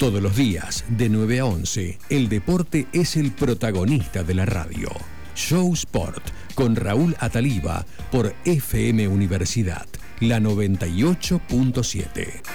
Todos los días, de 9 a 11, el deporte es el protagonista de la radio. Show Sport, con Raúl Ataliba, por FM Universidad, la 98.7.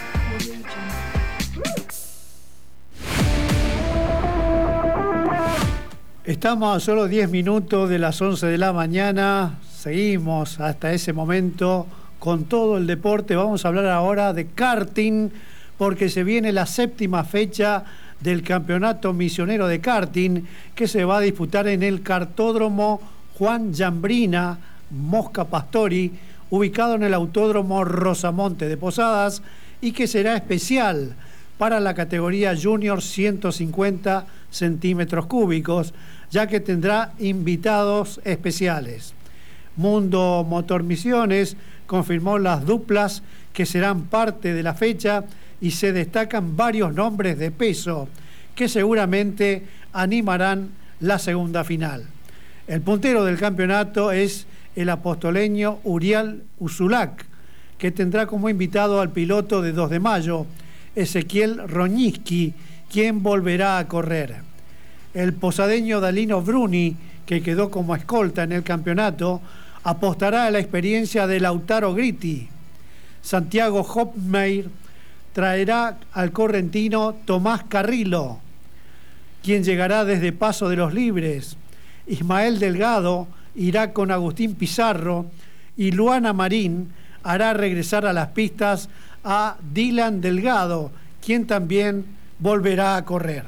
Estamos a solo 10 minutos de las 11 de la mañana. Seguimos hasta ese momento con todo el deporte. Vamos a hablar ahora de karting, porque se viene la 7ª fecha del Campeonato Misionero de Karting, que se va a disputar en el Kartódromo Juan Jambrina Mosca Pastori, ubicado en el Autódromo Rosamonte de Posadas, y que será especial para la categoría Junior 150 centímetros cúbicos, ya que tendrá invitados especiales. Mundo Motor Misiones confirmó las duplas que serán parte de la fecha y se destacan varios nombres de peso que seguramente animarán la segunda final. El puntero del campeonato es el apostoleño Uriel Usulac, que tendrá como invitado al piloto de 2 de mayo, Ezequiel Roñiski, quien volverá a correr. El posadeño Dalino Bruni, que quedó como escolta en el campeonato, apostará a la experiencia de Lautaro Gritti. Santiago Hopmeyer traerá al correntino Tomás Carrillo, quien llegará desde Paso de los Libres. Ismael Delgado irá con Agustín Pizarro y Luana Marín hará regresar a las pistas a Dylan Delgado, quien también volverá a correr.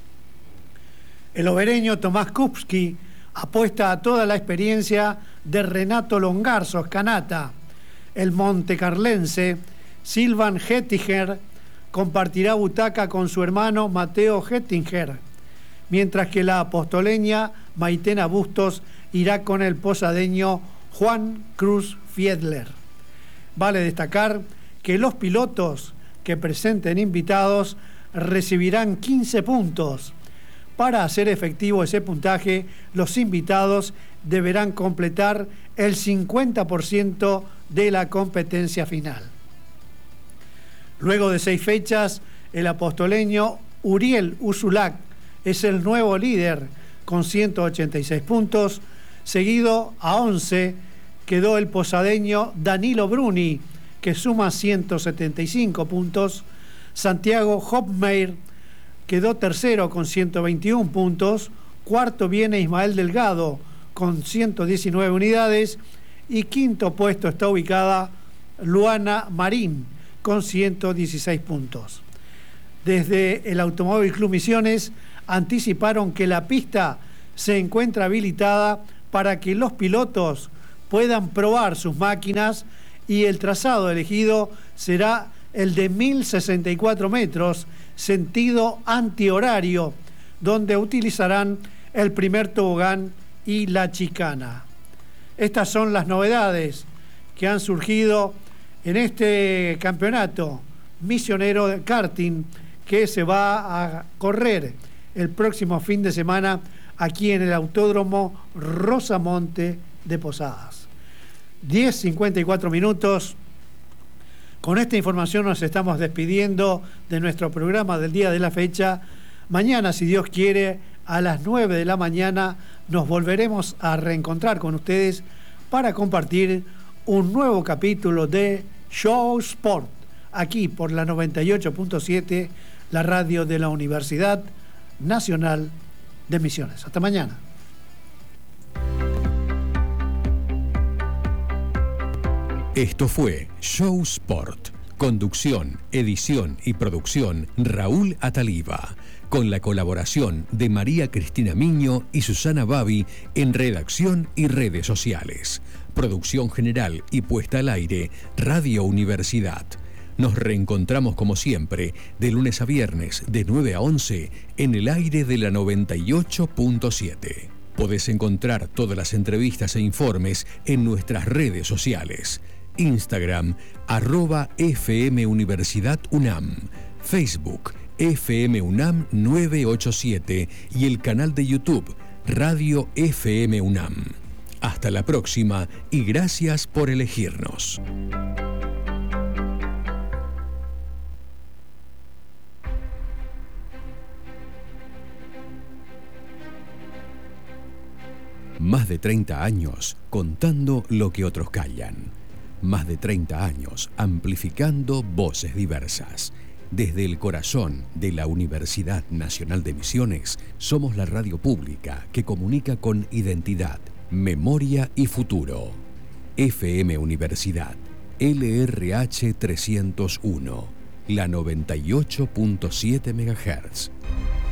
El obereño Tomás Kupski apuesta a toda la experiencia de Renato Longarzo Scanata. El montecarlense Silvan Hettinger compartirá butaca con su hermano Mateo Hettinger, mientras que la apostoleña Maitena Bustos irá con el posadeño Juan Cruz Fiedler. Vale destacar que los pilotos que presenten invitados recibirán 15 puntos. Para hacer efectivo ese puntaje, los invitados deberán completar el 50% de la competencia final. Luego de 6 fechas, el apostoleño Uriel Usulac es el nuevo líder con 186 puntos. Seguido a 11 quedó el posadeño Danilo Bruni, que suma 175 puntos. Santiago Hopmeyer quedó tercero con 121 puntos. Cuarto viene Ismael Delgado con 119 unidades. Y quinto puesto está ubicada Luana Marín con 116 puntos. Desde el Automóvil Club Misiones anticiparon que la pista se encuentra habilitada para que los pilotos puedan probar sus máquinas, y el trazado elegido será el de 1064 metros, sentido antihorario, donde utilizarán el primer tobogán y la chicana. Estas son las novedades que han surgido en este campeonato misionero de karting, que se va a correr el próximo fin de semana aquí en el Autódromo Rosamonte de Posadas. 10:54 minutos. Con esta información nos estamos despidiendo de nuestro programa del día de la fecha. Mañana, si Dios quiere, a las 9 de la mañana nos volveremos a reencontrar con ustedes para compartir un nuevo capítulo de Show Sport, aquí por la 98.7, la radio de la Universidad Nacional de Misiones. Hasta mañana. Esto fue Show Sport. Conducción, edición y producción Raúl Ataliba, con la colaboración de María Cristina Miño y Susana Babi en redacción y redes sociales. Producción general y puesta al aire, Radio Universidad. Nos reencontramos como siempre, de lunes a viernes, de 9 a 11, en el aire de la 98.7. Podés encontrar todas las entrevistas e informes en nuestras redes sociales. Instagram, @FM Universidad UNAM, Facebook, FM UNAM 987 y el canal de YouTube, Radio FM UNAM. Hasta la próxima y gracias por elegirnos. Más de 30 años contando lo que otros callan. Más de 30 años amplificando voces diversas. Desde el corazón de la Universidad Nacional de Misiones, somos la radio pública que comunica con identidad, memoria y futuro. FM Universidad, LRH 301, la 98.7 MHz.